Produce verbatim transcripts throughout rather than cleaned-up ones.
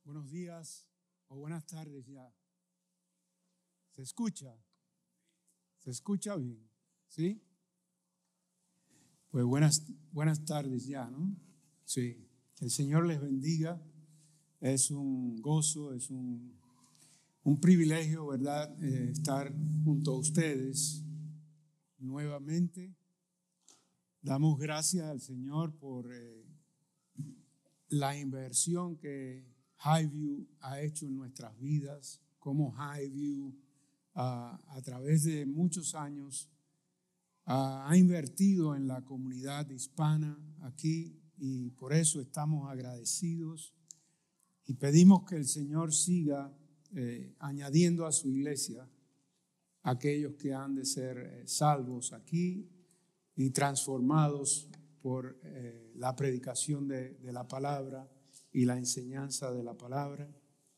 Buenos días o buenas tardes ya. ¿Se escucha? ¿Se escucha bien? ¿Sí? Pues buenas, buenas tardes ya, ¿no? Sí. Que el Señor les bendiga. Es un gozo, es un, un privilegio, ¿verdad? Eh, estar junto a ustedes nuevamente. Damos gracias al Señor por eh, la inversión que Highview ha hecho en nuestras vidas, como Highview uh, a través de muchos años uh, ha invertido en la comunidad hispana aquí, y por eso estamos agradecidos y pedimos que el Señor siga eh, añadiendo a su iglesia aquellos que han de ser eh, salvos aquí y transformados por eh, la predicación de, de la palabra y la enseñanza de la palabra.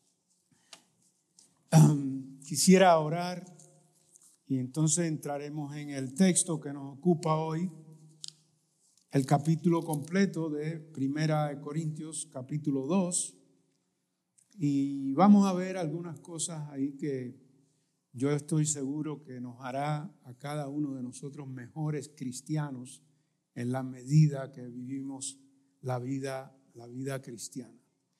Um, quisiera orar y entonces entraremos en el texto que nos ocupa hoy, el capítulo completo de Primera de Corintios, capítulo dos, y vamos a ver algunas cosas ahí que yo estoy seguro que nos hará a cada uno de nosotros mejores cristianos en la medida que vivimos la vida, la vida cristiana.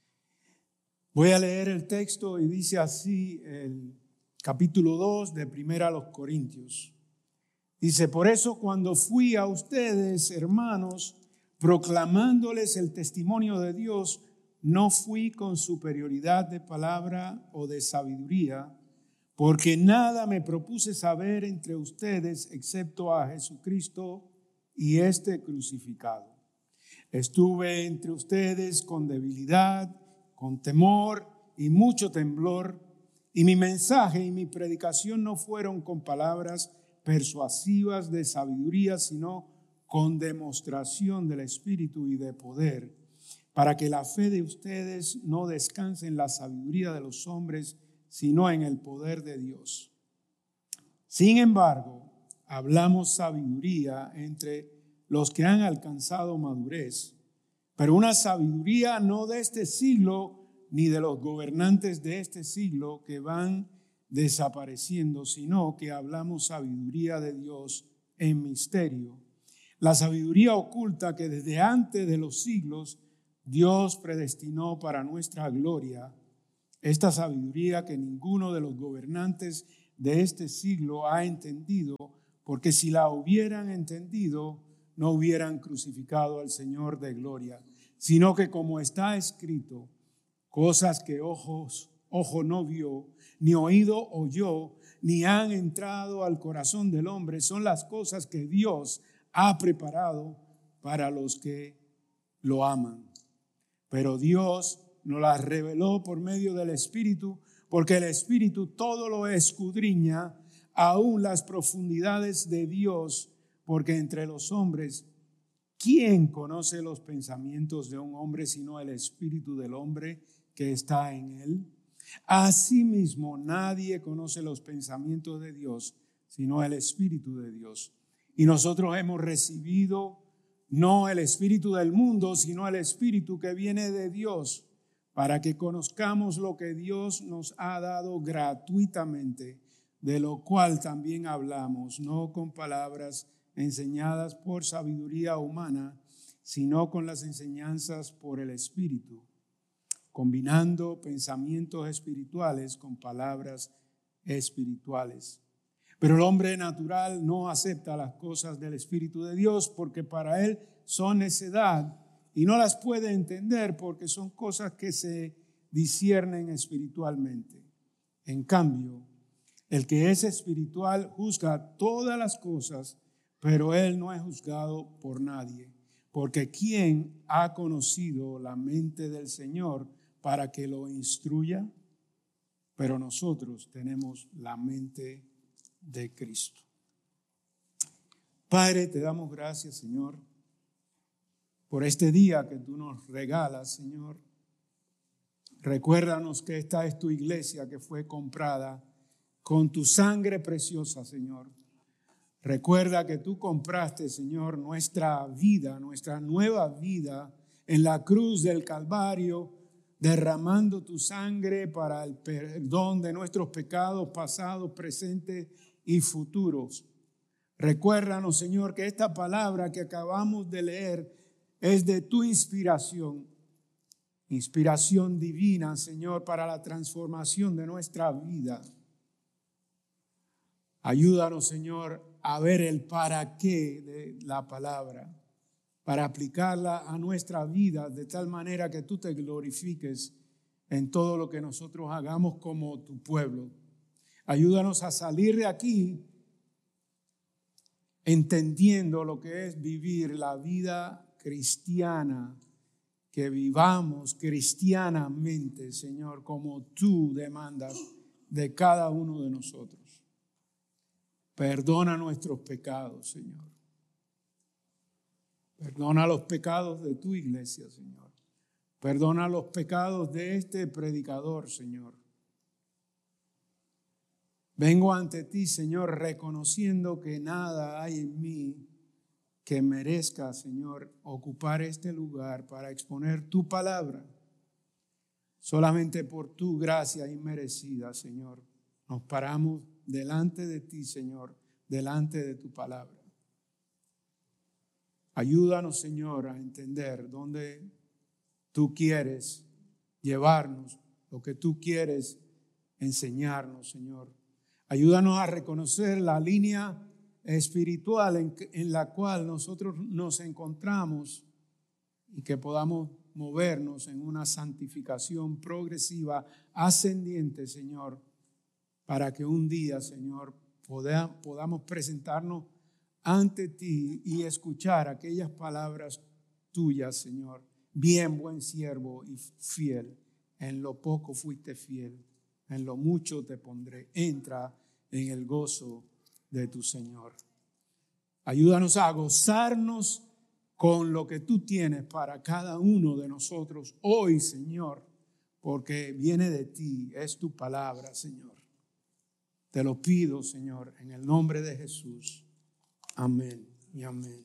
Voy a leer el texto y dice así el capítulo dos de Primera a los Corintios. Dice: por eso cuando fui a ustedes, hermanos, proclamándoles el testimonio de Dios, no fui con superioridad de palabra o de sabiduría, porque nada me propuse saber entre ustedes excepto a Jesucristo y este crucificado. Estuve entre ustedes con debilidad, con temor y mucho temblor, y mi mensaje y mi predicación no fueron con palabras persuasivas de sabiduría, sino con demostración del Espíritu y de poder, para que la fe de ustedes no descanse en la sabiduría de los hombres, sino en el poder de Dios. Sin embargo, hablamos sabiduría entre los que han alcanzado madurez, pero una sabiduría no de este siglo, ni de los gobernantes de este siglo que van desapareciendo, sino que hablamos sabiduría de Dios en misterio. La sabiduría oculta que desde antes de los siglos Dios predestinó para nuestra gloria. Esta sabiduría que ninguno de los gobernantes de este siglo ha entendido, porque si la hubieran entendido, no hubieran crucificado al Señor de gloria, sino que como está escrito, cosas que ojos, ojo no vio, ni oído oyó, ni han entrado al corazón del hombre, son las cosas que Dios ha preparado para los que lo aman. Pero Dios nos las reveló por medio del Espíritu, porque el Espíritu todo lo escudriña, aún las profundidades de Dios, porque entre los hombres, ¿quién conoce los pensamientos de un hombre sino el Espíritu del hombre que está en él? Asimismo, nadie conoce los pensamientos de Dios sino el Espíritu de Dios. Y nosotros hemos recibido no el espíritu del mundo, sino el Espíritu que viene de Dios, para que conozcamos lo que Dios nos ha dado gratuitamente, de lo cual también hablamos, no con palabras enseñadas por sabiduría humana, sino con las enseñanzas por el Espíritu, combinando pensamientos espirituales con palabras espirituales. Pero el hombre natural no acepta las cosas del Espíritu de Dios, porque para él son necedad y no las puede entender, porque son cosas que se disciernen espiritualmente. En cambio, el que es espiritual juzga todas las cosas, pero él no es juzgado por nadie, porque ¿quién ha conocido la mente del Señor para que lo instruya? Pero nosotros tenemos la mente de Cristo. Padre, te damos gracias, Señor, por este día que tú nos regalas, Señor. Recuérdanos que esta es tu iglesia que fue comprada con tu sangre preciosa, Señor. Recuerda que tú compraste, Señor, nuestra vida, nuestra nueva vida en la cruz del Calvario, derramando tu sangre para el perdón de nuestros pecados pasados, presentes y futuros. Recuérdanos, Señor, que esta palabra que acabamos de leer es de tu inspiración, inspiración divina, Señor, para la transformación de nuestra vida. Ayúdanos, Señor, a ver el para qué de la palabra, para aplicarla a nuestra vida de tal manera que tú te glorifiques en todo lo que nosotros hagamos como tu pueblo. Ayúdanos a salir de aquí entendiendo lo que es vivir la vida cristiana, que vivamos cristianamente, Señor, como tú demandas de cada uno de nosotros. Perdona nuestros pecados, Señor. Perdona los pecados de tu iglesia, Señor. Perdona los pecados de este predicador, Señor. Vengo ante ti, Señor, reconociendo que nada hay en mí que merezca, Señor, ocupar este lugar para exponer tu palabra. Solamente por tu gracia inmerecida, Señor, nos paramos delante de ti, Señor, delante de tu palabra. Ayúdanos, Señor, a entender dónde tú quieres llevarnos, lo que tú quieres enseñarnos, Señor. Ayúdanos a reconocer la línea espiritual en, en la cual nosotros nos encontramos y que podamos movernos en una santificación progresiva, ascendiente, Señor, para que un día, Señor, poda, podamos presentarnos ante ti y escuchar aquellas palabras tuyas, Señor. Bien, buen siervo y fiel. En lo poco fuiste fiel, en lo mucho te pondré. Entra en el gozo de tu Señor. Ayúdanos a gozarnos con lo que tú tienes para cada uno de nosotros hoy, Señor, porque viene de ti, es tu palabra, Señor. Te lo pido, Señor, en el nombre de Jesús. Amén y amén.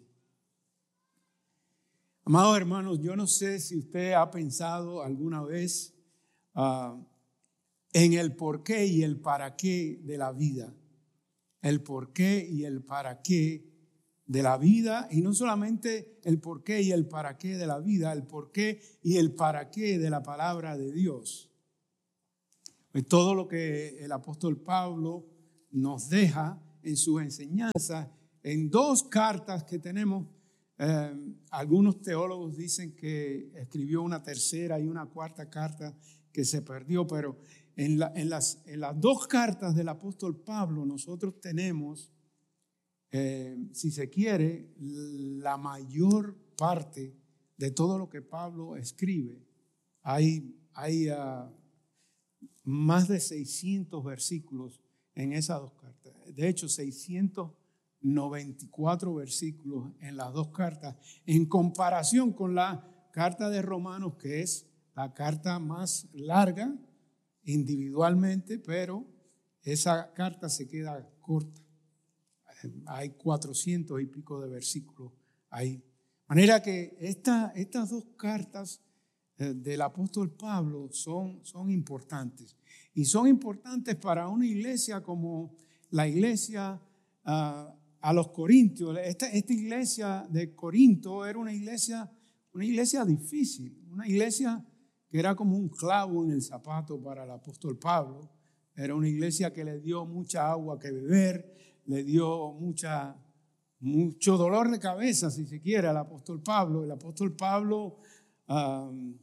Amados hermanos, yo no sé si usted ha pensado alguna vez uh, en el porqué y el para qué de la vida. El porqué y el para qué de la vida, y no solamente el porqué y el para qué de la vida, el porqué y el para qué de la palabra de Dios. Pues todo lo que el apóstol Pablo nos deja en sus enseñanzas, en dos cartas que tenemos. Eh, algunos teólogos dicen que escribió una tercera y una cuarta carta que se perdió, pero en, la, en, las, en las dos cartas del apóstol Pablo nosotros tenemos, eh, si se quiere, la mayor parte de todo lo que Pablo escribe. Hay, hay uh, más de seiscientos versículos en esas dos cartas. De hecho, seiscientos noventa y cuatro versículos en las dos cartas, en comparación con la carta de Romanos, que es la carta más larga individualmente, pero esa carta se queda corta. Hay cuatrocientos y pico de versículos ahí. De manera que esta, estas dos cartas del apóstol Pablo son, son importantes. Y son importantes para una iglesia como la iglesia uh, a los Corintios. Esta, esta iglesia de Corinto era una iglesia, una iglesia difícil, una iglesia que era como un clavo en el zapato para el apóstol Pablo. Era una iglesia que le dio mucha agua que beber, le dio mucha, mucho dolor de cabeza, si se quiere, al apóstol Pablo. El apóstol Pablo um,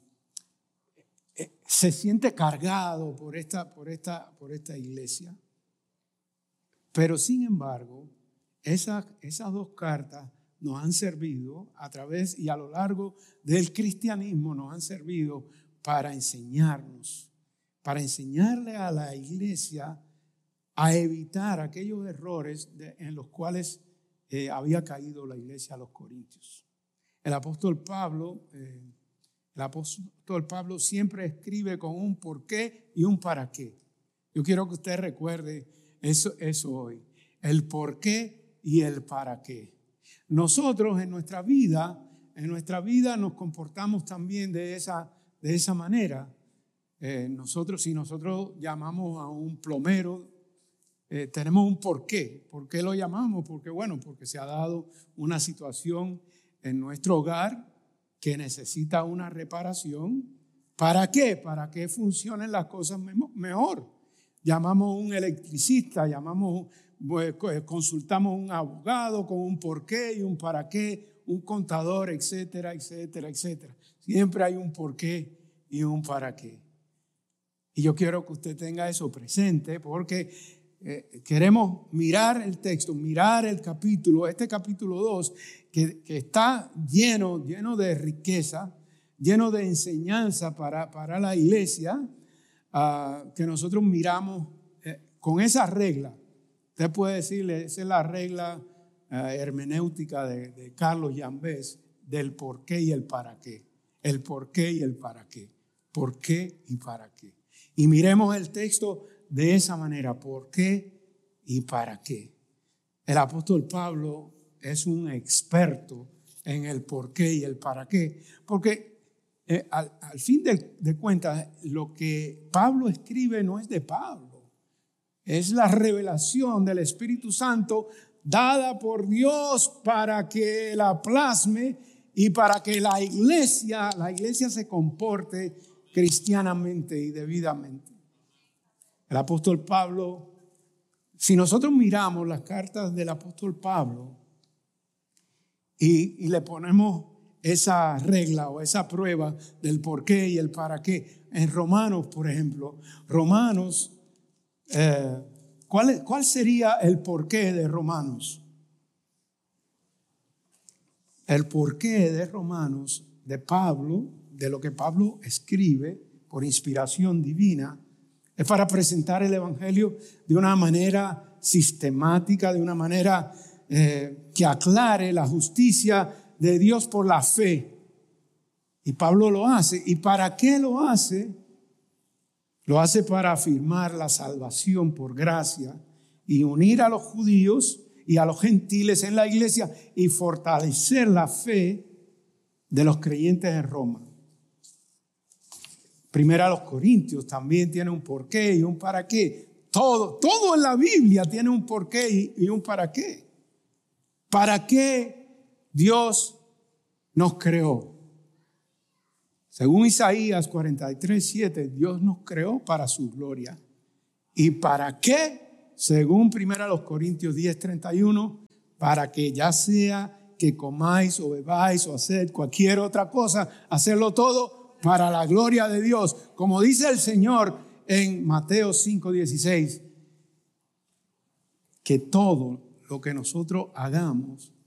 se siente cargado por esta, por esta, por esta iglesia. Pero sin embargo, esas, esas dos cartas nos han servido a través y a lo largo del cristianismo, nos han servido para enseñarnos, para enseñarle a la iglesia a evitar aquellos errores de, en los cuales eh, había caído la iglesia a los corintios. El apóstol Pablo, eh, el apóstol Pablo siempre escribe con un por qué y un para qué. Yo quiero que usted recuerde eso, eso hoy, el por qué y el para qué. Nosotros en nuestra vida, en nuestra vida nos comportamos también de esa, de esa manera. eh, nosotros, si nosotros llamamos a un plomero, eh, tenemos un porqué. ¿Por qué lo llamamos? Porque bueno, porque se ha dado una situación en nuestro hogar que necesita una reparación. ¿Para qué? Para que funcionen las cosas mejor. Llamamos a un electricista, llamamos, consultamos a un abogado con un porqué y un para qué, un contador, etcétera, etcétera, etcétera. Siempre hay un porqué y un para qué. Y yo quiero que usted tenga eso presente porque eh, queremos mirar el texto, mirar el capítulo, este capítulo dos, que, que está lleno, lleno de riqueza, lleno de enseñanza para, para la iglesia, uh, que nosotros miramos eh, con esa regla. Usted puede decirle, esa es la regla uh, hermenéutica de, de Carlos Yambés, del por qué y el para qué. El por qué y el para qué. ¿Por qué y para qué? Y miremos el texto de esa manera, ¿por qué y para qué? El apóstol Pablo es un experto en el por qué y el para qué, porque Eh, al, al fin de, de cuentas, lo que Pablo escribe no es de Pablo, es la revelación del Espíritu Santo dada por Dios para que la plasme y para que la iglesia, la iglesia se comporte cristianamente y debidamente. El apóstol Pablo, si nosotros miramos las cartas del apóstol Pablo y, y le ponemos esa regla o esa prueba del por qué y el para qué. En Romanos, por ejemplo, Romanos, eh, ¿cuál, ¿cuál sería el por qué de Romanos? El por qué de Romanos, de Pablo, de lo que Pablo escribe por inspiración divina, es para presentar el evangelio de una manera sistemática, de una manera eh, que aclare la justicia de Dios por la fe. Y Pablo lo hace. ¿Y para qué lo hace? Lo hace para afirmar la salvación por gracia y unir a los judíos y a los gentiles en la iglesia y fortalecer la fe de los creyentes en Roma. Primero a los Corintios también tiene un porqué y un para qué. Todo, todo en la Biblia tiene un porqué y, y un para qué. ¿Para qué Dios nos creó? Según Isaías cuarenta y tres, siete, Dios nos creó para su gloria. ¿Y para qué? Según primero Corintios diez, treinta y uno, para que ya sea que comáis o bebáis o hacer cualquier otra cosa, hacerlo todo para la gloria de Dios. Como dice el Señor en Mateo cinco, dieciséis, que todo lo que nosotros hagamos